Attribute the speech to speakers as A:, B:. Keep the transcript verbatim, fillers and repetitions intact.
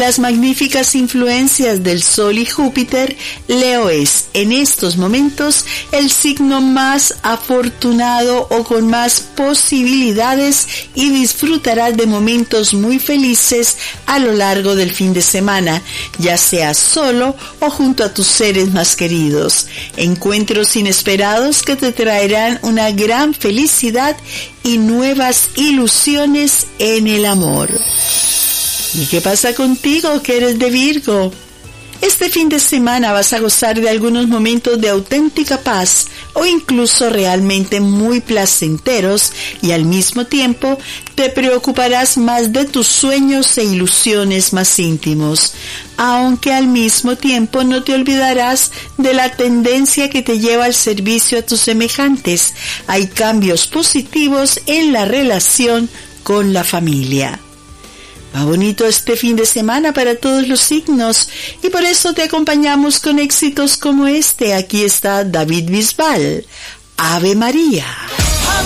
A: las magníficas influencias del Sol y Júpiter, Leo es en estos momentos el signo más afortunado o con más posibilidades y disfrutarás de momentos muy felices a lo largo del fin de semana, ya sea solo o junto a tus seres más queridos. Encuentros inesperados que te traerán una gran felicidad y nuevas ilusiones en el amor. ¿Y qué pasa contigo que eres de Virgo? Este fin de semana vas a gozar de algunos momentos de auténtica paz o incluso realmente muy placenteros y al mismo tiempo te preocuparás más de tus sueños e ilusiones más íntimos, aunque al mismo tiempo no te olvidarás de la tendencia que te lleva al servicio a tus semejantes. Hay cambios positivos en la relación con la familia. Va bonito este fin de semana para todos los signos y por eso te acompañamos con éxitos como este. Aquí está David Bisbal, Ave María.